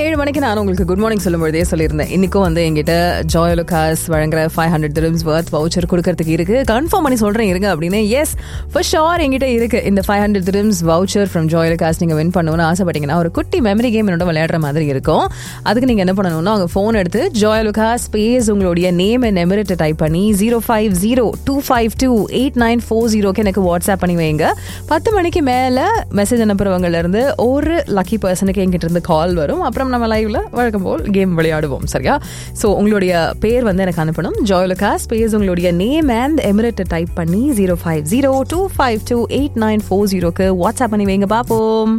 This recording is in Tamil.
7 மணிக்கு நான் உங்களுக்கு குட் மார்னிங் சொல்லும்போதே சொல்லியிருந்தேன். இன்னைக்கும் வந்து எங்கிட்ட ஜாய் லுகாஸ் வழங்குற 500 dirhams worth வவுச்சர் கொடுக்கறதுக்கு இருக்கு. கன்ஃபார்ம் பண்ணி சொல்றேன் இருங்க அப்படின்னு. எஸ் ஃபார் ஷோர் எங்கிட்ட இருக்கு இந்த 500 dirhams வவுச்சர் ஃப்ரம் ஜாய் லுகாஸ். நீங்க வின் பண்ணணும்னு ஆசைப்பட்டீங்கன்னா ஒரு குட்டி மெமரி கேம் என்னோட விளையாடுற மாதிரி இருக்கும். அதுக்கு நீங்க என்ன பண்ணணும்னா உங்க போன் எடுத்து ஜாய் லுகாஸ் ஸ்பேஸ் உங்களுடைய நேம் அண்ட் எமிரேட் டைப் பண்ணி 0502528940 எனக்கு வாட்ஸ்அப் பண்ணி வைங்க. 10 மணிக்கு மேல மெசேஜ் அனுப்புறவங்கல இருந்து ஒரு லக்கி பர்சனுக்கு எங்கிட்ட இருந்து கால் வரும். அப்புறம் நம்ம லைவ்ல வழக்கம் போல் கேம் விளையாடுவோம். சரியா? ஸோ உங்களுடைய பேர் வந்து எனக்கு அனுப்பணும். ஜாய் லுகாஸ் ஸ்பேஸ் உங்களுடைய நேம் அண்ட் எமிரேட் டைப் பண்ணி 0502528940 வாட்ஸ்அப் பண்ணி வைங்க. பார்ப்போம்.